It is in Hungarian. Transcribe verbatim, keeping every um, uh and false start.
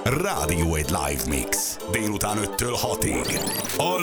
Rádió egy live mix. Délután öttől hatig. A